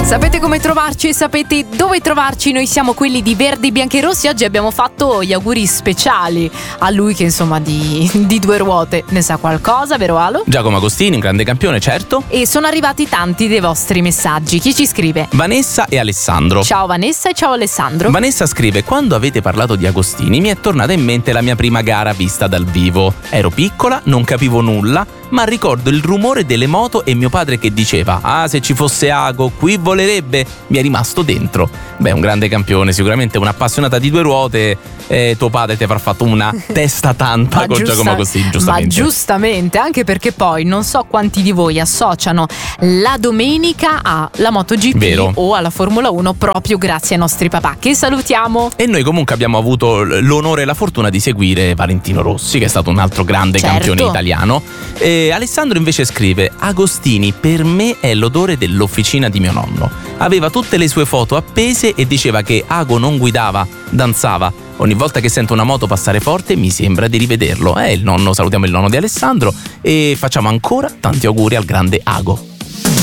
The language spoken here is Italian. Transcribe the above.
Sapete come trovarci e sapete dove trovarci? Noi siamo quelli di Verdi, Bianchi e Rossi. Oggi abbiamo fatto gli auguri speciali a lui che insomma di due ruote ne sa qualcosa, vero Alo? Giacomo Agostini, un grande campione, certo. E sono arrivati tanti dei vostri messaggi. Chi ci scrive? Vanessa e Alessandro. Ciao Vanessa e ciao Alessandro. Vanessa scrive: quando avete parlato di Agostini mi è tornata in mente la mia prima gara vista dal vivo. Ero piccola, non capivo nulla, ma ricordo il rumore delle moto e mio padre che diceva: ah, se ci fosse Ago qui volerebbe. Mi è rimasto dentro. Beh, un grande campione, sicuramente un'appassionata di due ruote. Tuo padre ti avrà fatto una testa tanta con Giacomo Agostini, giustamente. Ma giustamente, anche perché poi non so quanti di voi associano la domenica alla MotoGP, vero, o alla Formula 1 proprio grazie ai nostri papà, che salutiamo. E noi comunque abbiamo avuto l'onore e la fortuna di seguire Valentino Rossi, che è stato un altro grande campione italiano. E Alessandro invece scrive: Agostini per me è l'odore dell'officina di mio nonno. Aveva tutte le sue foto appese e diceva che Ago non guidava, danzava. Ogni volta che sento una moto passare forte mi sembra di rivederlo. Il nonno, salutiamo il nonno di Alessandro e facciamo ancora tanti auguri al grande Ago.